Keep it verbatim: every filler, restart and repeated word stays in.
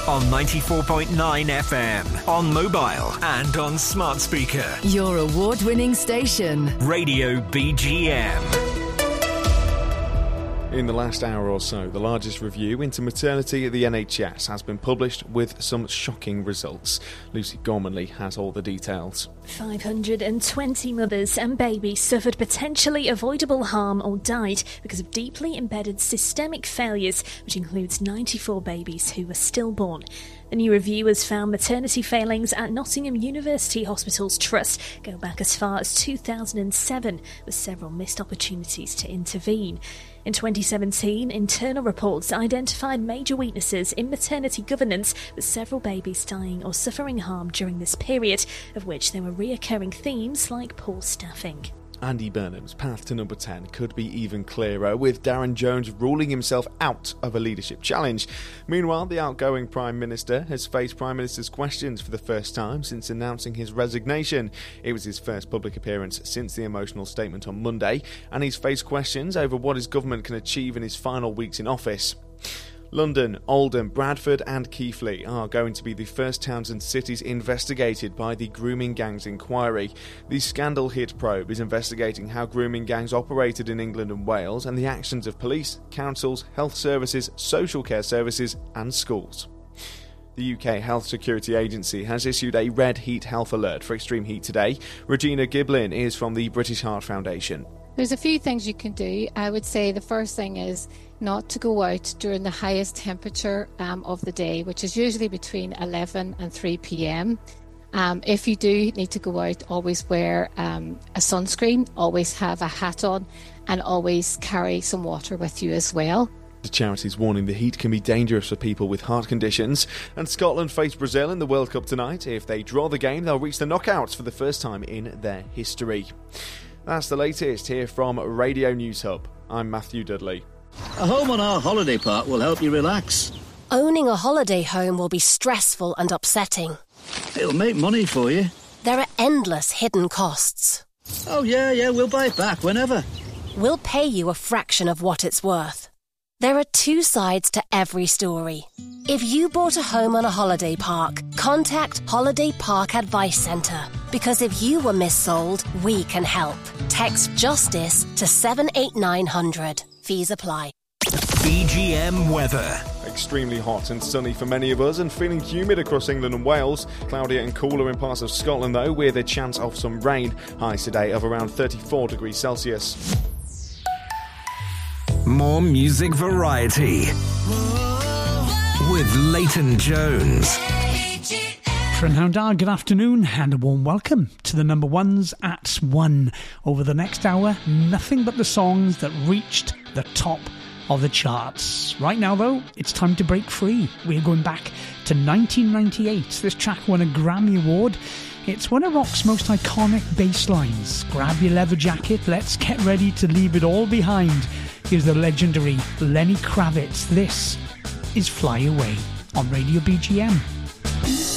on ninety-four point nine F M, on mobile and on smart speaker. Your award-winning station. Radio B G M. In the last hour or so, the largest review into maternity at the N H S has been published with some shocking results. Lucy Gormanley has all the details. five hundred twenty mothers and babies suffered potentially avoidable harm or died because of deeply embedded systemic failures, which includes ninety-four babies who were stillborn. The new review has found maternity failings at Nottingham University Hospitals Trust go back as far as two thousand seven, with several missed opportunities to intervene. In twenty seventeen, internal reports identified major weaknesses in maternity governance, with several babies dying or suffering harm during this period, of which there were reoccurring themes like poor staffing. Andy Burnham's path to number ten could be even clearer, with Darren Jones ruling himself out of a leadership challenge. Meanwhile, the outgoing Prime Minister has faced Prime Minister's questions for the first time since announcing his resignation. It was his first public appearance since the emotional statement on Monday, and he's faced questions over what his government can achieve in his final weeks in office. London, Oldham, Bradford and Keighley are going to be the first towns and cities investigated by the Grooming Gangs Inquiry. The scandal-hit probe is investigating how grooming gangs operated in England and Wales and the actions of police, councils, health services, social care services and schools. The U K Health Security Agency has issued a red heat health alert for extreme heat today. Regina Giblin is from the British Heart Foundation. There's a few things you can do. I would say the first thing is not to go out during the highest temperature um, of the day, which is usually between eleven and three p.m. Um, if you do need to go out, always wear um, a sunscreen, always have a hat on, and always carry some water with you as well. The charity's warning the heat can be dangerous for people with heart conditions. And Scotland face Brazil in the World Cup tonight. If they draw the game, they'll reach the knockouts for the first time in their history. That's the latest here from Radio News Hub. I'm Matthew Dudley. A home on our holiday park will help you relax. Owning a holiday home will be stressful and upsetting. It'll make money for you. There are endless hidden costs. Oh yeah, yeah, we'll buy it back whenever. We'll pay you a fraction of what it's worth. There are two sides to every story. If you bought a home on a holiday park, contact Holiday Park Advice Centre. Because if you were missold, we can help. Text JUSTICE to seven eight nine hundred. Fees apply. B G M weather. Extremely hot and sunny for many of us and feeling humid across England and Wales. Cloudier and cooler in parts of Scotland though, with a chance of some rain. Highs today of around thirty-four degrees Celsius. More music variety with Leighton Jones. Trynhoundar, good afternoon and a warm welcome to the number ones at one. Over the next hour, nothing but the songs that reached the top of the charts. Right now though, it's time to break free. We're going back to nineteen ninety-eight. This track won a Grammy Award. It's one of rock's most iconic bass lines. Grab your leather jacket, let's get ready to leave it all behind. Here's the legendary Lenny Kravitz. This is Fly Away on Radio B G M.